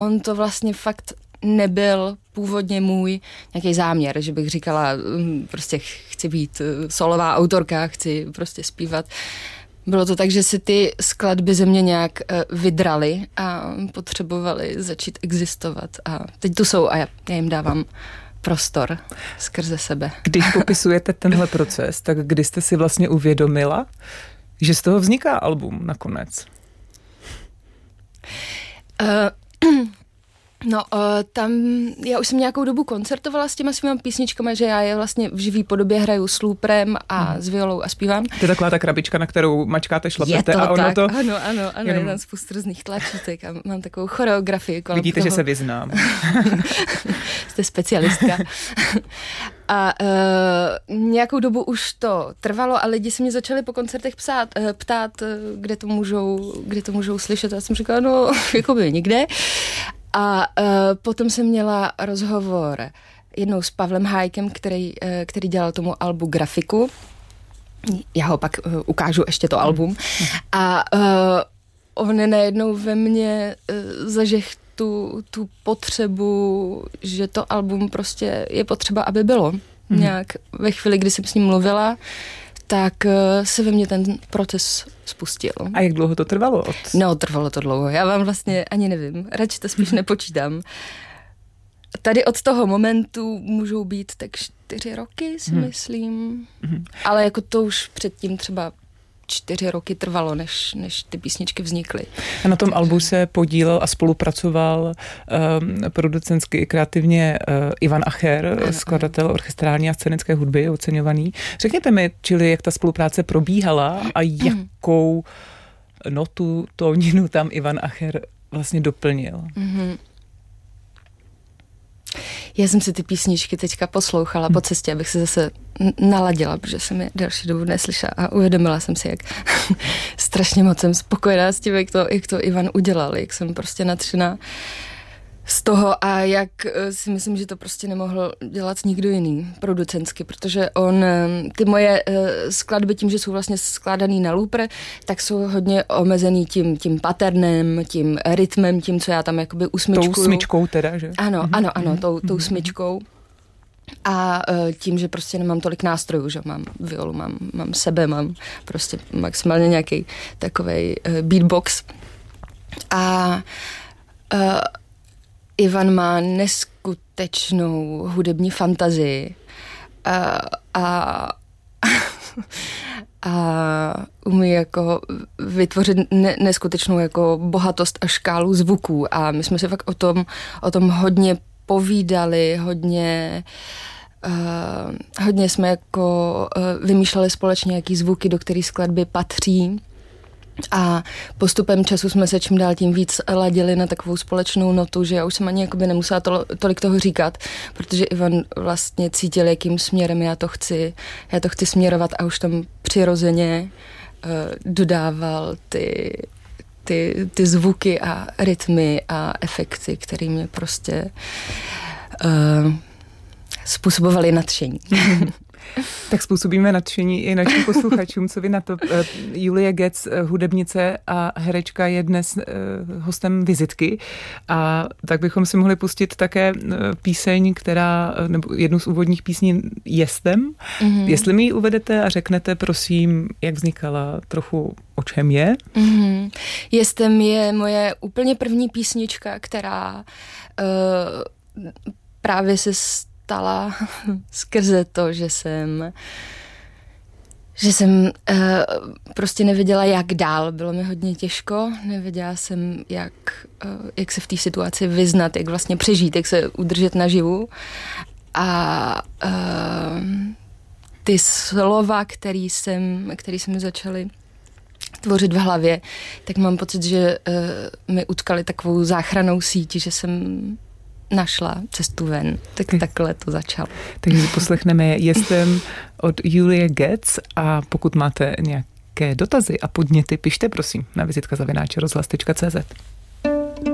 On to vlastně fakt nebyl původně můj nějaký záměr, že bych říkala, prostě chci být solová autorka, chci prostě zpívat. Bylo to tak, že si ty skladby ze mě nějak vydraly a potřebovaly začít existovat. A teď tu jsou a já jim dávám prostor skrze sebe. Když popisujete tenhle proces, tak kdy jste si vlastně uvědomila, že z toho vzniká album nakonec? Tam já už jsem nějakou dobu koncertovala s těma svýma písničkama, že já je vlastně v živý podobě hraju s looprem a s violou a zpívám. To je taková ta krabička, na kterou mačkáte, šlapete a ono tak. to... Ano, jenom... je tam spoustu různých tlačítek a mám takovou choreografii kolem Vidíte, toho. že se vyznám. Jste specialistka. A nějakou dobu už to trvalo a lidi se mě začali po koncertech ptát, kde to můžou slyšet. Já jsem říkala, no, jakoby nikde. A potom jsem měla rozhovor jednou s Pavlem Hájkem, který dělal tomu albu grafiku. Já ho pak ukážu ještě to album. A on najednou ve mně zažehl tu potřebu, že to album prostě je potřeba, aby bylo. Nějak ve chvíli, kdy jsem s ním mluvila, tak se ve mně ten proces spustil. A jak dlouho to trvalo? No, trvalo to dlouho. Já vám vlastně ani nevím. Radši to spíš nepočítám. Tady od toho momentu můžou být tak 4 roky, si myslím. Ale jako to už předtím třeba 4 roky trvalo, než ty písničky vznikly. A na tom albu se podílel a spolupracoval producentsky i kreativně Ivan Acher, skladatel orchestrální a scénické hudby, oceňovaný. Řekněte mi, čili jak ta spolupráce probíhala a jakou notu, tóninu tam Ivan Acher vlastně doplnil. Já jsem si ty písničky teďka poslouchala po cestě, abych se zase naladila, protože jsem je delší dobu neslyšela a uvědomila jsem si, jak strašně moc jsem spokojená s tím, jak to Ivan udělal, jak jsem prostě nadšená z toho a jak si myslím, že to prostě nemohl dělat nikdo jiný producentsky, protože on, ty moje skladby tím, že jsou vlastně skládaný na looper, tak jsou hodně omezený tím patternem, tím rytmem, tím, co já tam jakoby usmyčkuju. Tou smyčkou teda, že? Ano, tou smyčkou. A tím, že prostě nemám tolik nástrojů, že mám violu, mám sebe, mám prostě maximálně nějaký takovej beatbox. A Ivan má neskutečnou hudební fantazii a umí jako vytvořit neskutečnou jako bohatost a škálu zvuků a my jsme si fakt o tom hodně povídali, hodně jsme jako vymýšleli společně, jaký zvuky do který skladby patří. A postupem času jsme se čím dál tím víc ladili na takovou společnou notu, že já už jsem ani jakoby nemusela tolik toho říkat, protože Ivan vlastně cítil, jakým směrem já to chci směrovat a už tam přirozeně dodával ty zvuky a rytmy a efekty, které mě prostě způsobovaly nadšení. Tak způsobíme nadšení i našim posluchačům, co vy na to. Julie Getz, hudebnice a herečka, je dnes hostem Vizitky a tak bychom si mohli pustit také píseň, nebo jednu z úvodních písní Jestem. Jestli mi ji uvedete a řeknete, prosím, jak vznikala, trochu o čem je? Jestem je moje úplně první písnička, která právě se stala skrze to, že jsem prostě nevěděla, jak dál. Bylo mi hodně těžko, nevěděla jsem, jak se v té situaci vyznat, jak vlastně přežít, jak se udržet naživu. A ty slova, který se mi začaly tvořit v hlavě, tak mám pocit, že mi utkali takovou záchrannou síť, že jsem našla cestu ven. Tak takhle to začalo. Takže poslechneme Jestem od Julie Getz a pokud máte nějaké dotazy a podněty, pište prosím na vizitka@rozhlas.cz.